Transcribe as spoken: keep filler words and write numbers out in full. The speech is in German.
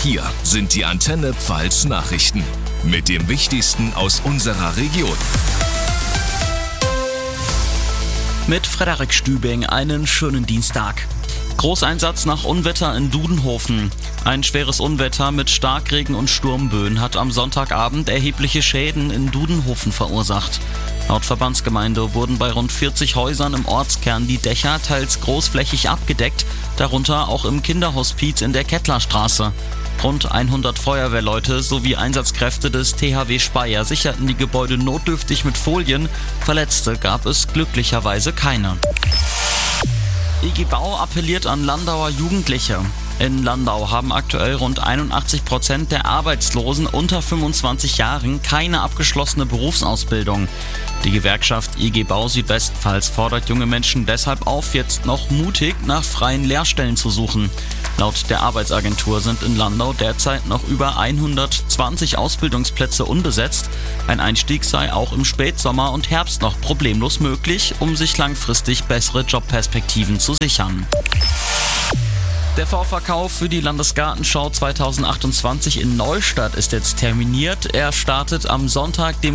Hier sind die Antenne Pfalz Nachrichten mit dem Wichtigsten aus unserer Region. Mit Frederik Stübing einen schönen Dienstag. Großeinsatz nach Unwetter in Dudenhofen. Ein schweres Unwetter mit Starkregen und Sturmböen hat am Sonntagabend erhebliche Schäden in Dudenhofen verursacht. Laut Verbandsgemeinde wurden bei rund vierzig Häusern im Ortskern die Dächer teils großflächig abgedeckt, darunter auch im Kinderhospiz in der Kettlerstraße. Rund hundert Feuerwehrleute sowie Einsatzkräfte des T H W Speyer sicherten die Gebäude notdürftig mit Folien. Verletzte gab es glücklicherweise keine. I G Bau appelliert an Landauer Jugendliche. In Landau haben aktuell rund einundachtzig Prozent der Arbeitslosen unter fünfundzwanzig Jahren keine abgeschlossene Berufsausbildung. Die Gewerkschaft I G Bau Südwestpfalz fordert junge Menschen deshalb auf, jetzt noch mutig nach freien Lehrstellen zu suchen. Laut der Arbeitsagentur sind in Landau derzeit noch über hundertzwanzig Ausbildungsplätze unbesetzt. Ein Einstieg sei auch im Spätsommer und Herbst noch problemlos möglich, um sich langfristig bessere Jobperspektiven zu sichern. Der Vorverkauf für die Landesgartenschau zweitausendachtundzwanzig in Neustadt ist jetzt terminiert. Er startet am Sonntag, dem